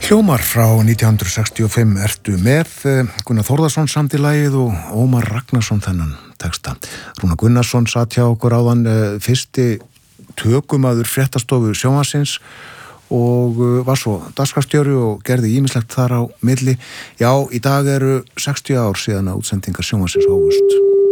Hljómar frá 1965 ertu með Gunnar Þórðarsson samdi lagið og Ómar Ragnarsson þennan texta. Rúnar Gunnarsson satt hjá okkur áðan, fyrsti tökumaður fréttastofu sjónvarpsins og var svo dagskrárstjóri og gerði ýmislegt þar á milli. Já, í dag eru 60 ár síðan að útsendingar sjónvarpsins hófust.